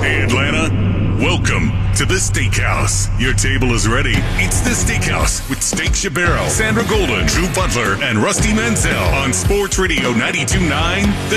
Hey, Atlanta. Welcome to the Steakhouse. Your table is ready. It's the Steakhouse with Steak Shabaro, Sandra Golden, Drew Butler, and Rusty Mansell on Sports Radio 92.9.